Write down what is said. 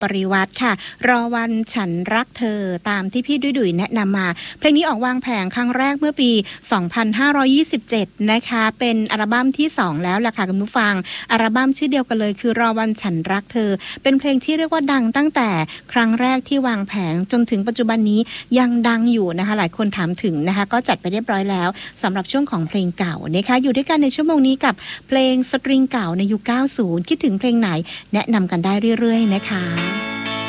ปริวัติค่ะรอวันฉันรักเธอตามที่พี่ดุยแนะนำมาเพลงนี้ออกวางแผงครั้งแรกเมื่อปี 2527 นะคะเป็นอัลบั้มที่2แล้วล่ะค่ะคุณผู้ฟังอัลบั้มชื่อเดียวกันเลยคือรอวันฉันรักเธอเป็นเพลงที่เรียกว่าดังตั้งแต่ครั้งแรกที่วางแผงจนถึงปัจจุบันนี้ยังดังอยู่นะคะหลายคนถามถึงนะคะก็จัดไปเรียบร้อยแล้วสำหรับช่วงของเพลงเก่านะคะอยู่ด้วยกันในชั่วโมงนี้กับเพลงสตริงเก่าในยุค 90 คิดถึงเพลงไหนแนะนำกันได้เรื่อยๆนะคะ